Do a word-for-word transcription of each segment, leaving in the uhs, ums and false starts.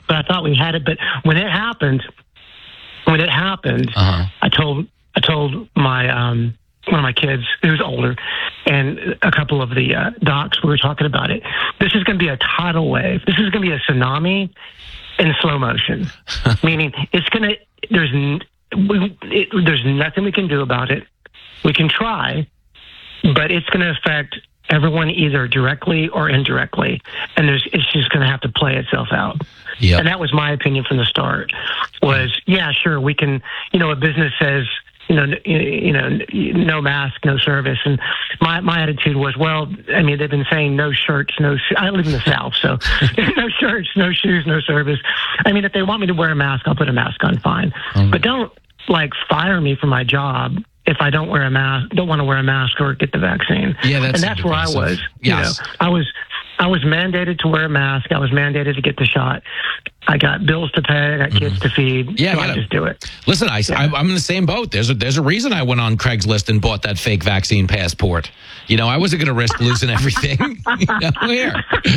but I thought we had it. But when it happened, when it happened, uh-huh. I told I told my um, one of my kids who's older, and a couple of the uh, docs, we were talking about it. This is going to be a tidal wave. This is going to be a tsunami in slow motion, meaning it's going to. There's we, it, there's nothing we can do about it. We can try, but it's going to affect everyone either directly or indirectly, and there's it's just going to have to play itself out. Yep. And that was my opinion from the start. Was yeah, sure, we can. You know, a business says, you know, you know, no mask, no service, and my my attitude was, well, I mean, they've been saying no shirts, no. Sh- I live in the South, so no shirts, no shoes, no service. I mean, if they want me to wear a mask, I'll put a mask on, fine. Um, but don't like fire me from my job if I don't wear a mask, don't want to wear a mask or get the vaccine. Yeah, that's and that's where aggressive. I was. Yes. You know, I was, I was mandated to wear a mask. I was mandated to get the shot. I got bills to pay. I got kids mm-hmm. to feed. Yeah, so I just do it. Listen, I, yeah. I, I'm in the same boat. There's a, there's a reason I went on Craigslist and bought that fake vaccine passport. You know, I wasn't going to risk losing everything. You know, here.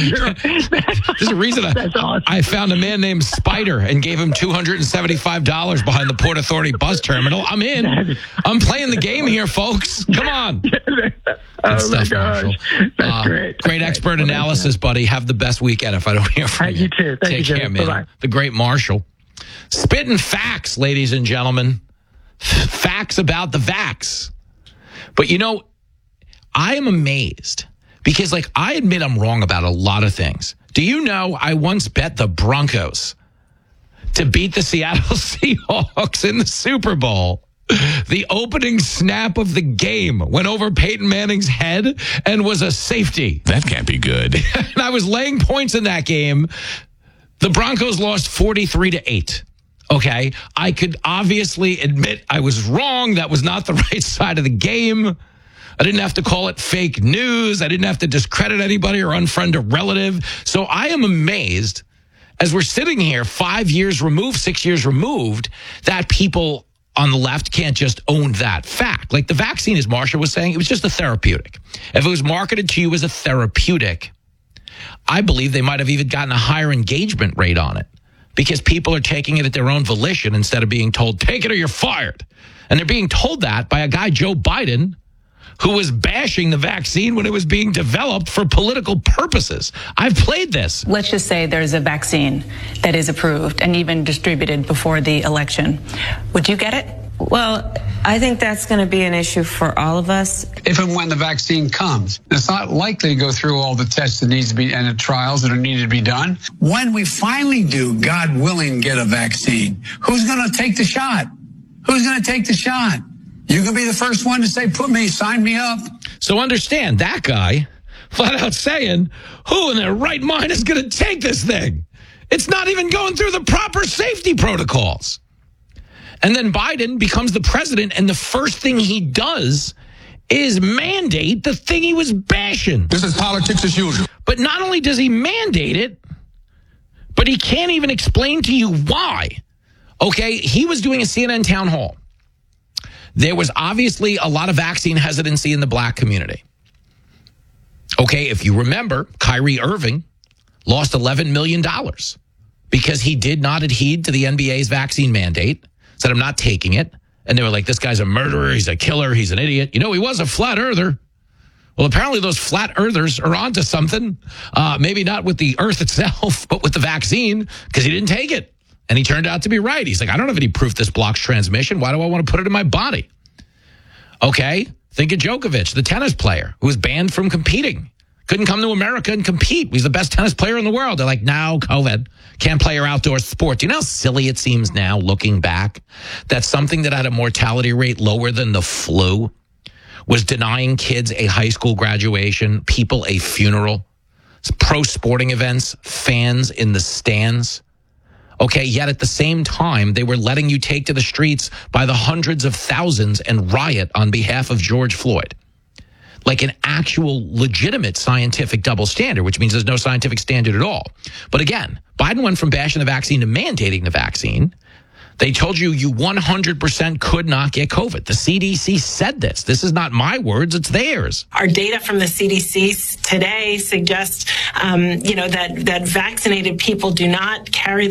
There's a reason I, awesome. I found a man named Spider and gave him two hundred seventy-five dollars behind the Port Authority bus terminal. I'm in. I'm playing the game here, folks. Come on. Good oh, stuff, my gosh. Marshall. That's uh, great. Great That's expert great. analysis, buddy. Have the best weekend if I don't hear from right, you. You too. Thank Take you, care, man. Bye-bye. The great Marshall. Spitting facts, ladies and gentlemen. Facts about the vax. But, you know, I am amazed because, like, I admit I'm wrong about a lot of things. Do you know I once bet the Broncos to beat the Seattle Seahawks in the Super Bowl? The opening snap of the game went over Peyton Manning's head and was a safety. That can't be good. And I was laying points in that game. The Broncos lost forty-three to eight. Okay. I could obviously admit I was wrong. That was not the right side of the game. I didn't have to call it fake news. I didn't have to discredit anybody or unfriend a relative. So I am amazed as we're sitting here five years removed, six years removed, that people on the left can't just own that fact. Like the vaccine, as Marsha was saying, it was just a therapeutic. If it was marketed to you as a therapeutic, I believe they might have even gotten a higher engagement rate on it because people are taking it at their own volition instead of being told, take it or you're fired. And they're being told that by a guy, Joe Biden, who was bashing the vaccine when it was being developed for political purposes. I've played this. Let's just say there's a vaccine that is approved and even distributed before the election. Would you get it? Well, I think that's going to be an issue for all of us. If and when the vaccine comes, it's not likely to go through all the tests that needs to be and the trials that are needed to be done. When we finally do, God willing, get a vaccine, who's going to take the shot? Who's going to take the shot? You can be the first one to say, put me, sign me up. So understand, that guy flat out saying, who in their right mind is going to take this thing? It's not even going through the proper safety protocols. And then Biden becomes the president, and the first thing he does is mandate the thing he was bashing. This is politics as usual. But not only does he mandate it, but he can't even explain to you why. Okay, he was doing a C N N town hall. There was obviously a lot of vaccine hesitancy in the black community. Okay, if you remember, Kyrie Irving lost eleven million dollars because he did not adhere to the N B A's vaccine mandate, said, I'm not taking it. And they were like, this guy's a murderer, he's a killer, he's an idiot. You know, he was a flat earther. Well, apparently those flat earthers are onto something. Uh, maybe not with the earth itself, but with the vaccine, because he didn't take it. And he turned out to be right. He's like, I don't have any proof this blocks transmission. Why do I want to put it in my body? Okay, think of Djokovic, the tennis player who was banned from competing. Couldn't come to America and compete. He's the best tennis player in the world. They're like, no, COVID. Can't play your outdoor sport. Do you know how silly it seems now, looking back, that something that had a mortality rate lower than the flu was denying kids a high school graduation, people a funeral, pro sporting events, fans in the stands? Okay, yet at the same time, they were letting you take to the streets by the hundreds of thousands and riot on behalf of George Floyd. Like an actual legitimate scientific double standard, which means there's no scientific standard at all. But again, Biden went from bashing the vaccine to mandating the vaccine. They told you you one hundred percent could not get COVID. The C D C said this. This is not my words, it's theirs. Our data from the C D C today suggests, um, you know, that, that vaccinated people do not carry